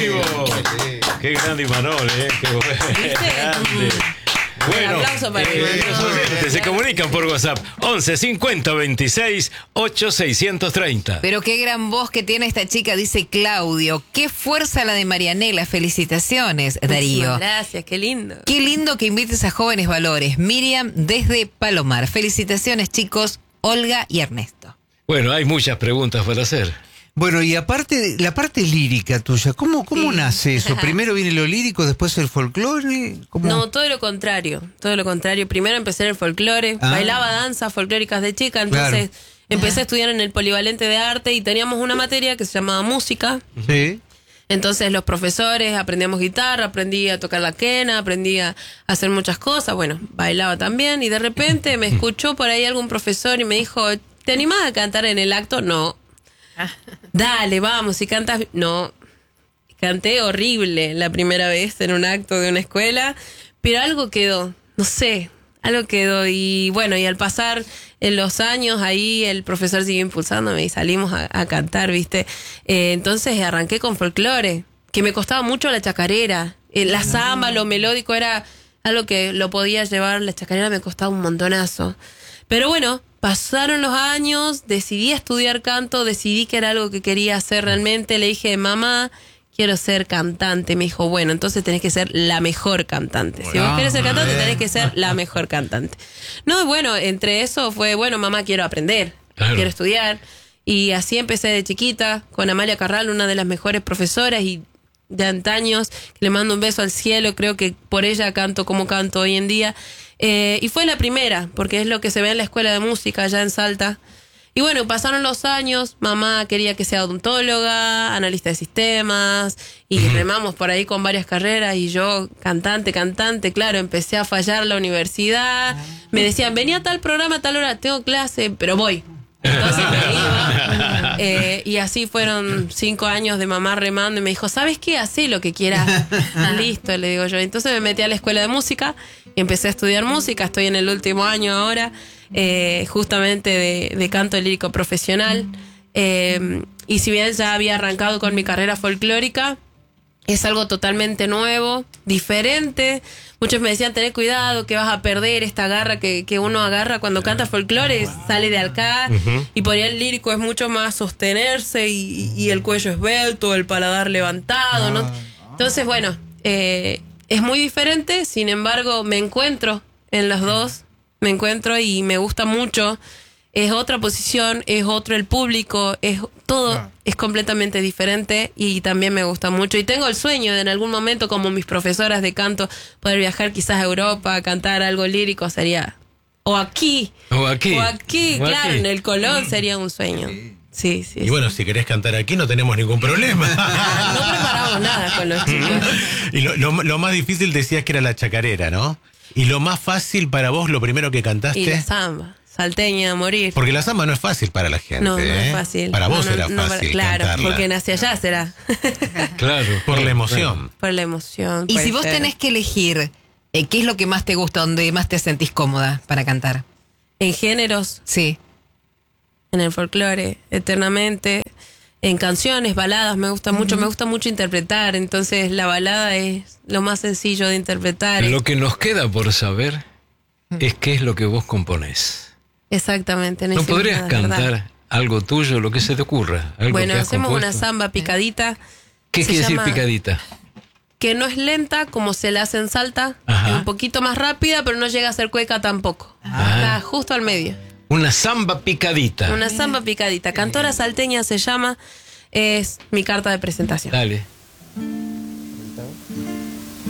vivo. Qué grande Imanol, qué grande. Bueno, un aplauso para los oyentes se comunican por WhatsApp 11 50 26 8 630. Pero qué gran voz que tiene esta chica, dice Claudio. Qué fuerza la de Marianela. Felicitaciones, Darío. Gracias, qué lindo. Qué lindo que invites a jóvenes valores. Miriam desde Palomar. Felicitaciones, chicos, Olga y Ernesto. Bueno, hay muchas preguntas para hacer. Bueno, y aparte, la parte lírica tuya, ¿cómo nace eso? ¿Primero viene lo lírico, después el folclore? No, todo lo contrario. Primero empecé en el folclore, bailaba danzas folclóricas de chica, entonces empecé a estudiar en el Polivalente de Arte y teníamos una materia que se llamaba música. Sí. Entonces los profesores, aprendíamos guitarra, aprendí a tocar la quena, aprendí a hacer muchas cosas, bueno, bailaba también y de repente me escuchó por ahí algún profesor y me dijo, ¿te animás a cantar en el acto? No. Dale, vamos, si cantas... No, canté horrible la primera vez en un acto de una escuela, pero algo quedó, no sé, algo quedó. Y bueno, y al pasar en los años, ahí el profesor siguió impulsándome y salimos a cantar, ¿viste? Entonces arranqué con folclore, que me costaba mucho la chacarera. La samba, lo melódico era algo que lo podía llevar, la chacarera me costaba un montonazo. Pero bueno, pasaron los años, decidí estudiar canto, decidí que era algo que quería hacer realmente. Le dije, mamá, quiero ser cantante. Me dijo, bueno, entonces tenés que ser la mejor cantante. Si vos querés ser cantante, tenés que ser la mejor cantante. No, bueno, entre eso fue, bueno, mamá, quiero aprender, quiero estudiar. Y así empecé de chiquita, con Amalia Carral, una de las mejores profesoras y de antaños, que le mando un beso al cielo, creo que por ella canto como canto hoy en día. Y fue la primera, porque es lo que se ve en la escuela de música allá en Salta. Y bueno, pasaron los años, mamá quería que sea odontóloga, analista de sistemas, y remamos por ahí con varias carreras, y yo, cantante, claro, empecé a fallar la universidad. Me decían, venía a tal programa a tal hora, tengo clase, pero voy. Entonces me iba. Y así fueron 5 años de mamá remando y me dijo, ¿sabes qué? Hacé lo que quieras. Listo, le digo yo. Entonces me metí a la escuela de música y empecé a estudiar música. Estoy en el último año ahora, justamente de canto lírico profesional. Y si bien ya había arrancado con mi carrera folclórica, es algo totalmente nuevo, diferente. Muchos me decían, tener cuidado, que vas a perder esta garra que uno agarra cuando canta folclore, sale de acá. Y por ahí el lírico es mucho más sostenerse y el cuello esbelto, el paladar levantado, ¿no? Entonces, bueno, es muy diferente, sin embargo, me encuentro en los dos, me encuentro y me gusta mucho. Es otra posición, es otro el público, es todo, es completamente diferente y también me gusta mucho. Y tengo el sueño de en algún momento, como mis profesoras de canto, poder viajar quizás a Europa, cantar algo lírico, sería... O aquí, claro, en el Colón sería un sueño. Sí. Y bueno, si querés cantar aquí no tenemos ningún problema. No preparamos nada con los chicos. Y lo más difícil decías que era la chacarera, ¿no? Y lo más fácil para vos, lo primero que cantaste... Y la samba. Salteña a morir. Porque la samba no es fácil para la gente. No es fácil. Para vos era fácil. Claro, cantarla. porque nací allá será. Claro. Por la emoción. Por la emoción. Y si vos tenés que elegir, ¿qué es lo que más te gusta, donde más te sentís cómoda para cantar? En géneros. Sí. En el folclore, eternamente. En canciones, baladas, me gusta mucho interpretar. Entonces la balada es lo más sencillo de interpretar. Lo que nos queda por saber es qué es lo que vos componés. Exactamente. ¿No podrías cantar algo tuyo, lo que se te ocurra? Algo bueno, que has hacemos compuesto. una samba picadita. ¿Qué quiere decir picadita? Que no es lenta como se la hace en Salta. Es un poquito más rápida, pero no llega a ser cueca tampoco. Está justo al medio. Una samba picadita. Una samba picadita. Cantora salteña se llama. Es mi carta de presentación. Dale.